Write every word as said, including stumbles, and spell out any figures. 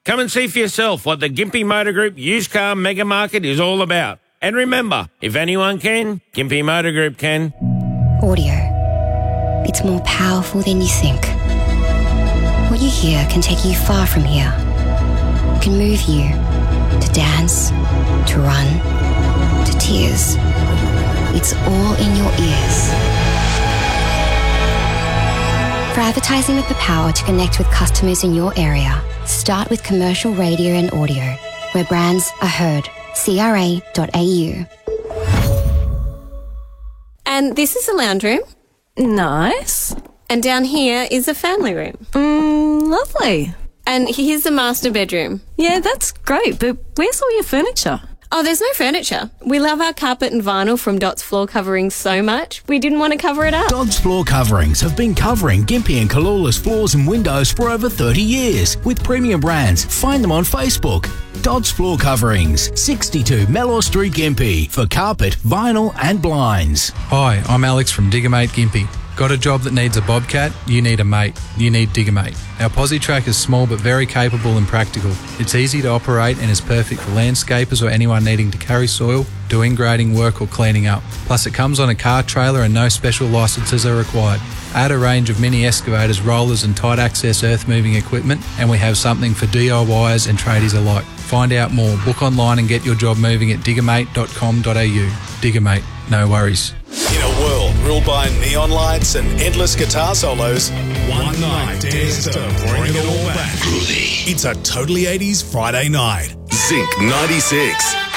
Come and see for yourself what the Gympie Motor Group used car mega market is all about. And remember, if anyone can, Gympie Motor Group can. Audio. It's more powerful than you think. What you hear can take you far from here. It can move you to dance, to run, to tears. It's all in your ears. For advertising with the power to connect with customers in your area, start with commercial radio and audio, where brands are heard. C R A dot A U. And this is a lounge room. Nice. And down here is a family room. Mm, lovely. And here's the master bedroom. Yeah, that's great, but where's all your furniture? Oh, there's no furniture. We love our carpet and vinyl from Dot's Floor Coverings so much, we didn't want to cover it up. Dodds Floor Coverings have been covering Gympie and Kalula's floors and windows for over thirty years with premium brands. Find them on Facebook. Dodds Floor Coverings, sixty-two Mellor Street, Gympie, for carpet, vinyl and blinds. Hi, I'm Alex from Diggermate Gympie. Got a job that needs a bobcat? You need a mate. You need Diggermate. Our posi track is small but very capable and practical. It's easy to operate and is perfect for landscapers or anyone needing to carry soil, doing grading work or cleaning up. Plus it comes on a car trailer and no special licences are required. Add a range of mini excavators, rollers and tight access earth moving equipment, and we have something for D I Yers and tradies alike. Find out more. Book online and get your job moving at diggermate dot com dot a u. Diggermate, no worries. In a world ruled by neon lights and endless guitar solos, one night dares to bring it all back. It's a totally eighties Friday night. Zinc ninety-six.